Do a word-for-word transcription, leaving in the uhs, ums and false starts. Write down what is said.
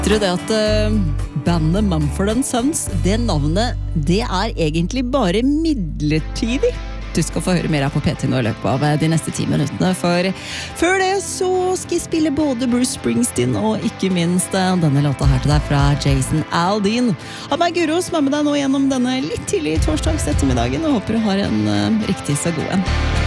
Tror du det at uh, bandet Mumford and Sons, det navnet, det er egentlig bare midlertidig? Du skal få høre mer her på P T nå I løpet av de neste ti minuttene, for før det så skal jeg spille både Bruce Springsteen og ikke minst denne låta her til deg fra Jason Aldean. Av meg Guro som er med deg nå gjennom denne litt tidlig torsdags ettermiddagen, og håper du har en uh, riktig så god en.